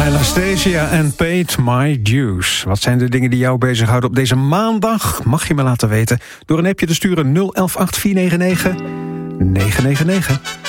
Anastasia en Paid My Dues. Wat zijn de dingen die jou bezighouden op deze maandag? Mag je me laten weten door een appje te sturen 011-8499-999.